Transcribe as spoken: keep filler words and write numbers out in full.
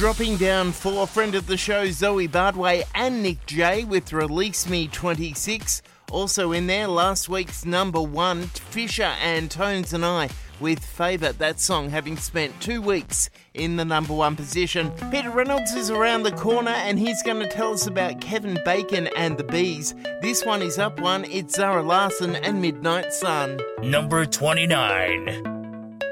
dropping down for friend of the show Zoe Bardway and Nick J with Release Me twenty-six. Also in there, last week's number one, Fisher and Tones and I with Favour, that song having spent two weeks in the number one position. Peter Reynolds is around the corner and he's going to tell us about Kevin Bacon and the Bees. This one is up one, it's Zara Larsson and Midnight Sun. Number twenty-nine.